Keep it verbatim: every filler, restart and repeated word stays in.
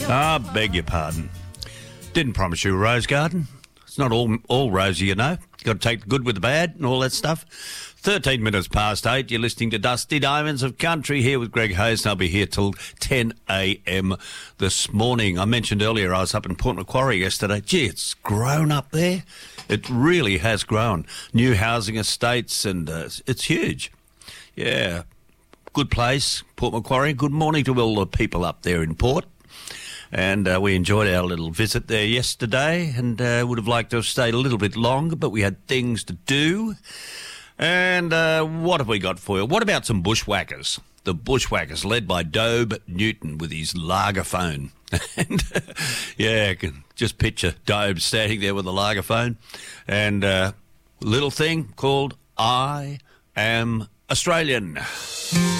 Ah, beg your pardon. Didn't promise you a rose garden. It's not all all rosy, you know. You've got to take the good with the bad and all that stuff. thirteen minutes past eight, you're listening to Dusty Diamonds of Country here with Greg Hayes, and I'll be here till ten a.m. this morning. I mentioned earlier I was up in Port Macquarie yesterday. Gee, it's grown up there. It really has grown. New housing estates, and uh, it's huge. Yeah, good place, Port Macquarie. Good morning to all the people up there in Port. And uh, we enjoyed our little visit there yesterday, and uh, would have liked to have stayed a little bit longer, but we had things to do. And uh, what have we got for you? What about some bushwhackers? The bushwhackers, led by Dobe Newton with his lagerphone. and uh, yeah, I can just picture Dobe standing there with a lagerphone, and a little thing called I Am Australian.